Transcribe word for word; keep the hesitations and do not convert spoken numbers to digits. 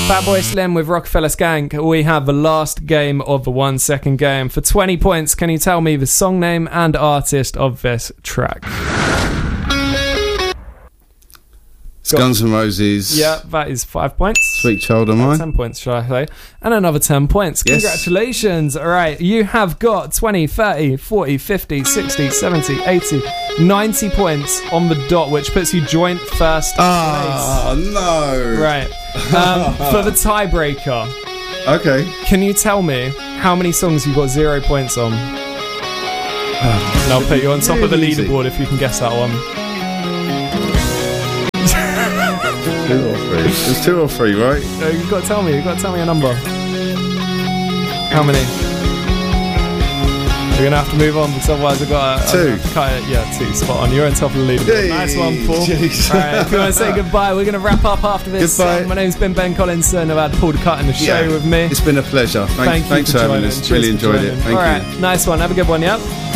Fatboy Slim with Rockefeller Skank. We have the last game of the one second game. For twenty points, can you tell me the song name and artist of this track? Guns N' Roses. Yeah, that is five points. Sweet Child of Mine. ten points, shall I say? And another ten points. Yes. Congratulations. All right, you have got twenty, thirty, forty, fifty, sixty, seventy, eighty, ninety points on the dot, which puts you joint first Ah, place. no. Right. Um, for the tiebreaker, Okay. can you tell me how many songs you got zero points on? And I'll put you on top of the Really easy. leaderboard if you can guess that one. Two or three. There's two or three, right? No, you've got to tell me. You've got to tell me a number. How many? We're going to have to move on because otherwise I've got to... Two. To cut it. Yeah, two. Spot on. You're on top of the leaderboard. Hey, nice one, Paul. jeez. Alright, if you want to say goodbye, we're going to wrap up after this. Goodbye. Um, my name's been Ben Collinson. I've had Paul Ducat in the show Yeah. with me. It's been a pleasure. Thank, Thank you thanks for for having joining. us. Cheers Really for enjoyed joining. it. Thank All you. right, nice one. Have a good one, yeah?